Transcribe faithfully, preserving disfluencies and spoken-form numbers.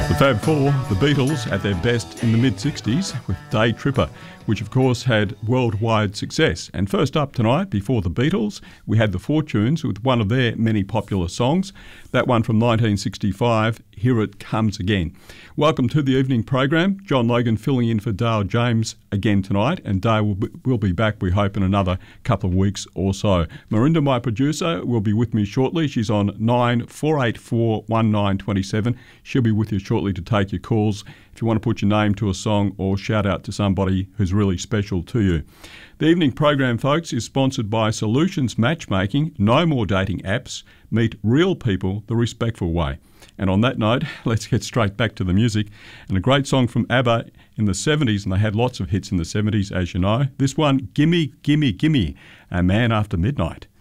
The Fab Four, the Beatles at their best in the mid sixties with Day Tripper, which of course had worldwide success. And first up tonight, before the Beatles, we had the Fortunes with one of their many popular songs, that one from nineteen sixty-five, Here It Comes Again. Welcome to the evening program. John Logan filling in for Dale James again tonight, and Dale will be, will be back, we hope, in another couple of weeks or so. Marinda, my producer, will be with me shortly. She's on nine four eight four one nine two seven. She'll be with you shortly to take your calls if you want to put your name to a song or shout out to somebody who's really special to you. The evening program, folks, is sponsored by Solutions Matchmaking. No more dating apps. Meet real people the respectful way. And on that note, let's get straight back to the music. And a great song from ABBA in the seventies, and they had lots of hits in the seventies, as you know. This one, Gimme, Gimme, Gimme, A Man After Midnight.